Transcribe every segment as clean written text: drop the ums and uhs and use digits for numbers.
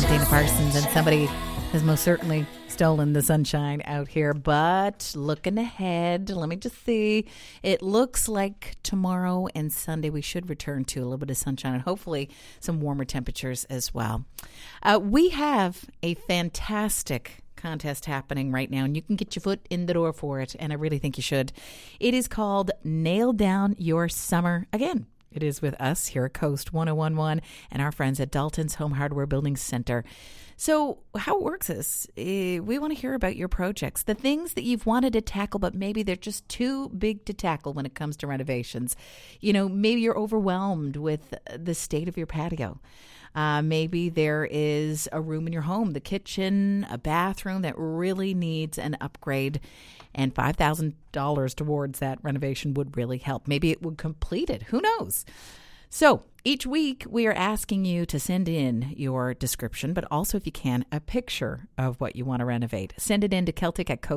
Dana Parsons, and somebody has most certainly stolen the sunshine out here. But looking ahead, let me just see. It looks like tomorrow and Sunday we should return to a little bit of sunshine and hopefully some warmer temperatures as well. We have a fantastic contest happening right now, and you can get your foot in the door for it, and I really think you should. It is called Nail Down Your Summer. Again, it is with us here at Coast 101.1 and our friends at Dalton's Home Hardware Building Center. So how it works is we want to hear about your projects, the things that you've wanted to tackle, but maybe they're just too big to tackle when it comes to renovations. You know, maybe you're overwhelmed with the state of your patio. Maybe there is a room in your home, the a bathroom that really needs an upgrade, and $5,000 towards that renovation would really help. Maybe it would complete it. Who knows? So each week we are asking you to send in your description, but also, if you can, a picture of what you want to renovate. Send it in to Celtic at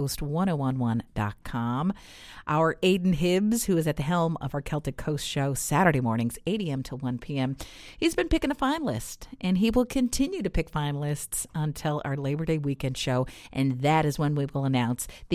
coast1011.com. Our Aidan Hibbs, who is at the helm of our Celtic Coast show Saturday mornings, 8 a.m. to 1 p.m., he's been picking a finalist, and he will continue to pick finalists until our Labor Day weekend show, and that is when we will announce the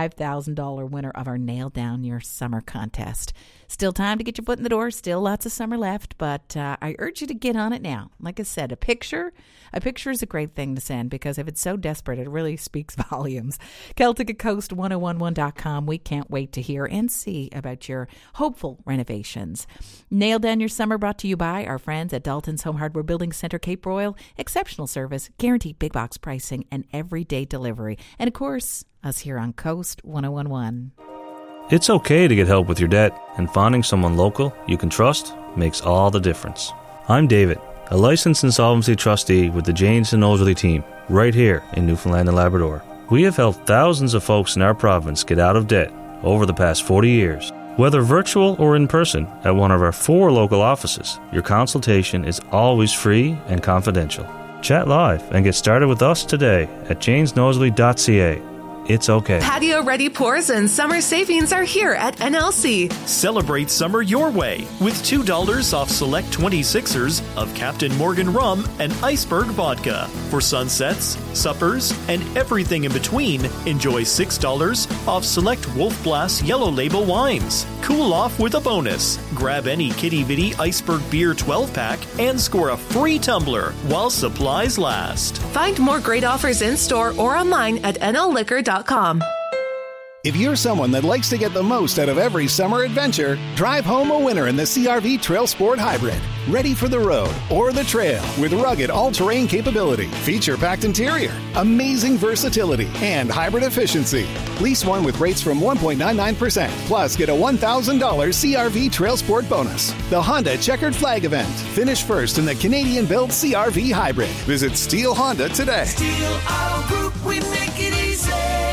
$5,000 winner of our Nail Down Your Summer contest. Still time to get your foot in the door, still lots of summer left, but I urge you to get on it now. Like I said, a picture is a great thing to send, because if it's so desperate, it really speaks volumes. Celtic at coast1011.com. We can't wait to hear and see about your hopeful renovations. Nail Down Your Summer, brought to you by our friends at Dalton's Home Hardware Building Center, Cape Royal. Exceptional service, guaranteed big box pricing, and everyday delivery. And of course, us here on Coast 101.1. It's okay to get help with your debt, and finding someone local you can trust makes all the difference. I'm David, a licensed insolvency trustee with the Janes and Nosworthy team, right here in Newfoundland and Labrador. We have helped thousands of folks in our province get out of debt over the past 40 years. Whether virtual or in person at one of our 4 local offices, your consultation is always free and confidential. Chat live and get started with us today at janesnosworthy.ca. It's okay. Patio-ready pours and summer savings are here at NLC. Celebrate summer your way with $2 off select 26ers of Captain Morgan rum and Iceberg vodka. For sunsets, suppers, and everything in between, enjoy $6 off select Wolf Blast Yellow Label wines. Cool off with a bonus. Grab any Kitty Vitty Iceberg Beer 12-pack and score a free tumbler while supplies last. Find more great offers in-store or online at nlliquor.com. If you're someone that likes to get the most out of every summer adventure, drive home a winner in the CR-V Trail Sport Hybrid. Ready for the road or the trail with rugged all-terrain capability, feature-packed interior, amazing versatility, and hybrid efficiency. Lease one with rates from 1.99%, plus get a $1,000 CR-V Trail Sport bonus. The Honda Checkered Flag event. Finish first in the Canadian-built CR-V Hybrid. Visit Steel Honda today. Steel Auto Group, we make it easy.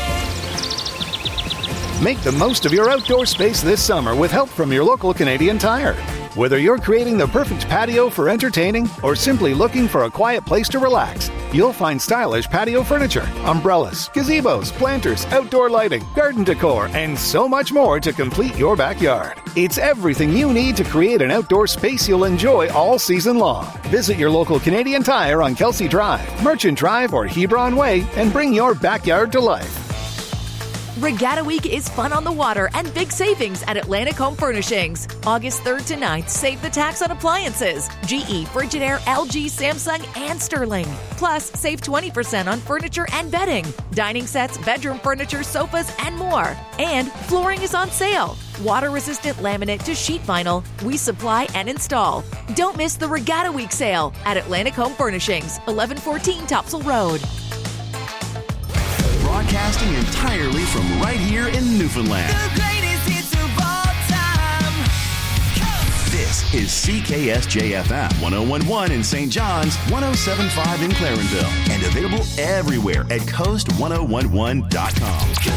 Make the most of your outdoor space this summer with help from your local Canadian Tire. Whether you're creating the perfect patio for entertaining or simply looking for a quiet place to relax, you'll find stylish patio furniture, umbrellas, gazebos, planters, outdoor lighting, garden decor, and so much more to complete your backyard. It's everything you need to create an outdoor space you'll enjoy all season long. Visit your local Canadian Tire on Kelsey Drive, Merchant Drive, or Hebron Way and bring your backyard to life. Regatta Week is fun on the water and big savings at Atlantic Home Furnishings. August 3rd to 9th, save the tax on appliances. GE, Frigidaire, LG, Samsung, and Sterling. Plus, save 20% on furniture and bedding, dining sets, bedroom furniture, sofas, and more. And flooring is on sale. Water-resistant laminate to sheet vinyl, we supply and install. Don't miss the Regatta Week sale at Atlantic Home Furnishings, 1114 Topsail Road. Broadcasting entirely from right here in Newfoundland. The greatest hits of all time. This is CKSJ-FM 101.1 in St. John's, 107.5 in Clarenville, and available everywhere at coast1011.com. Coast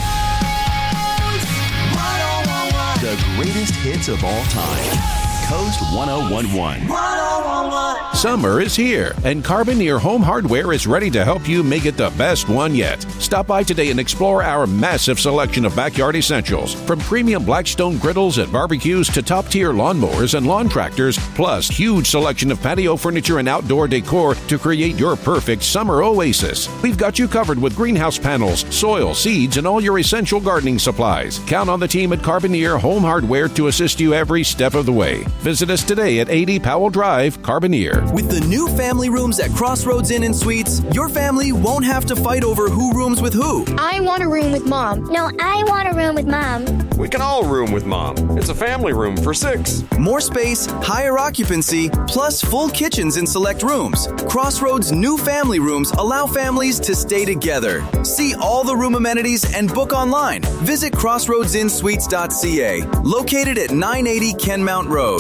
1011. The greatest hits of all time. Coast 1011. 1011. one. Summer is here, and Carboneer Home Hardware is ready to help you make it the best one yet. Stop by today and explore our massive selection of backyard essentials, from premium Blackstone griddles and barbecues to top-tier lawnmowers and lawn tractors, plus huge selection of patio furniture and outdoor decor to create your perfect summer oasis. We've got you covered with greenhouse panels, soil, seeds, and all your essential gardening supplies. Count on the team at Carboneer Home Hardware to assist you every step of the way. Visit us today at 80 Powell Drive, Carboneer. With the new family rooms at Crossroads Inn and Suites, your family won't have to fight over who rooms with who. I want a room with Mom. No, I want a room with Mom. We can all room with Mom. It's a family room for 6. More space, higher occupancy, plus full kitchens in select rooms. Crossroads new family rooms allow families to stay together. See all the room amenities and book online. Visit crossroadsinsuites.ca, located at 980 Kenmount Road.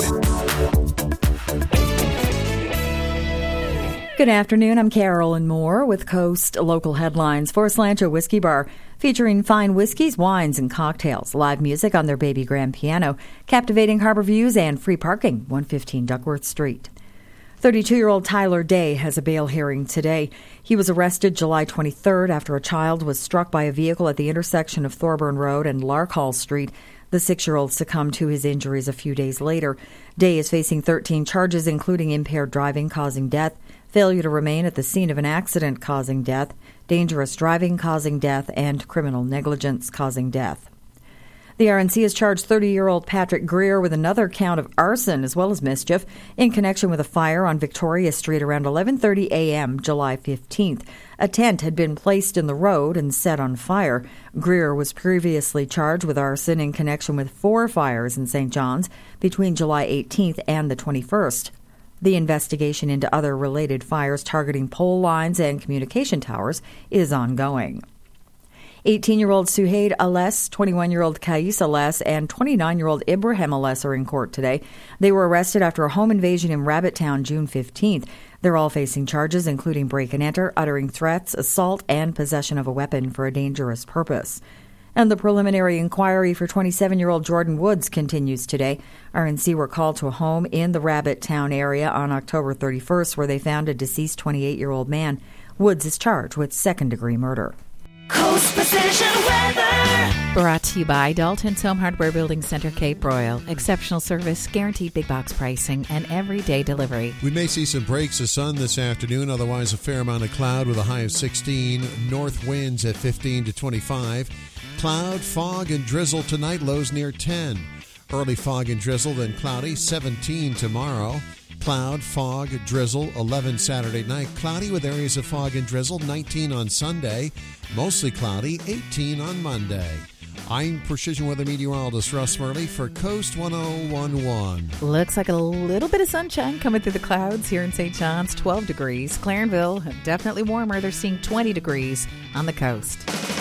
Good afternoon. I'm Carolyn Moore with Coast Local Headlines for Slancho Whiskey Bar, featuring fine whiskeys, wines, and cocktails, live music on their baby grand piano, captivating harbor views, and free parking, 115 Duckworth Street. 32-year-old Tyler Day has a bail hearing today. He was arrested July 23rd after a child was struck by a vehicle at the intersection of Thorburn Road and Larkhall Street. The 6-year-old succumbed to his injuries a few days later. Day is facing 13 charges, including impaired driving causing death, failure to remain at the scene of an accident causing death, dangerous driving causing death, and criminal negligence causing death. The RNC has charged 30-year-old Patrick Greer with another count of arson as well as mischief in connection with a fire on Victoria Street around 11:30 a.m. July 15th. A tent had been placed in the road and set on fire. Greer was previously charged with arson in connection with 4 fires in St. John's between July 18th and the 21st. The investigation into other related fires targeting pole lines and communication towers is ongoing. 18-year-old Suhaid Ales, 21-year-old Kais Ales, and 29-year-old Ibrahim Ales are in court today. They were arrested after a home invasion in Rabbittown June 15th. They're all facing charges including break and enter, uttering threats, assault, and possession of a weapon for a dangerous purpose. And the preliminary inquiry for 27-year-old Jordan Woods continues today. RNC were called to a home in the Rabbittown area on October 31st where they found a deceased 28-year-old man. Woods is charged with second-degree murder. Coast Precision Weather. Brought to you by Dalton's Home Hardware Building Center, Cape Royal. Exceptional service, guaranteed big box pricing, and everyday delivery. We may see some breaks of sun this afternoon, otherwise a fair amount of cloud with a high of 16. North winds at 15 to 25. Cloud, fog, and drizzle tonight, lows near 10. Early fog and drizzle, then cloudy, 17 tomorrow. Cloud, fog, drizzle, 11 Saturday night. Cloudy with areas of fog and drizzle, 19 on Sunday. Mostly cloudy, 18 on Monday. I'm Precision Weather Meteorologist Russ Murley for Coast 1011. Looks like a little bit of sunshine coming through the clouds here in St. John's, 12 degrees. Clarenville, definitely warmer. They're seeing 20 degrees on the coast.